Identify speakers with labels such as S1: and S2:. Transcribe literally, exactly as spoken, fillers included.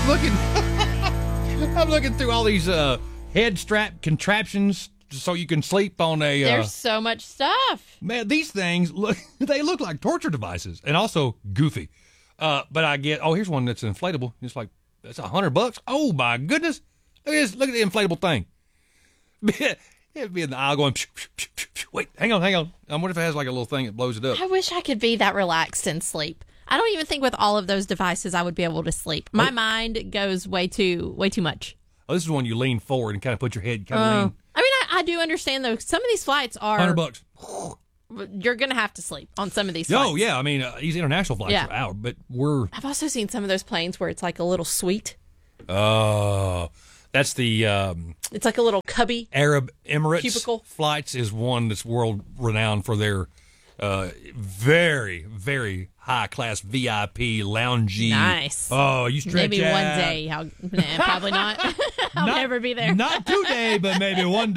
S1: looking, I'm looking through all these uh, head strap contraptions so you can sleep on a. Uh,
S2: There's so much stuff.
S1: Man, these things look, they look like torture devices and also goofy. Uh, but I get, oh, here's one that's inflatable. It's like, that's a hundred bucks. Oh my goodness. Look at this. Look at the inflatable thing. It'd be in the aisle going, psh, psh, psh, psh, psh. Wait, hang on, hang on. I wonder if it has like a little thing that blows it up.
S2: I wish I could be that relaxed and sleep. I don't even think with all of those devices I would be able to sleep. My oh. mind goes way too, way too much.
S1: Oh, this is when you lean forward and kind of put your head kind of
S2: uh,
S1: lean.
S2: I mean, I, I do understand though. Some of these flights are
S1: hundred bucks.
S2: You're going to have to sleep on some of these flights.
S1: Oh, yeah. I mean, uh, these international flights yeah. are out, but we're...
S2: I've also seen some of those planes where it's like a little suite.
S1: Oh, uh, that's the... Um,
S2: it's like a little cubby.
S1: Arab Emirates
S2: cubicle.
S1: Flights is one that's world-renowned for their uh, very, very high-class V I P loungy.
S2: Nice.
S1: Oh, you stretch
S2: Maybe
S1: out.
S2: one day. I'll, nah, probably not. I'll
S1: not,
S2: never be there.
S1: Not today, but maybe one day.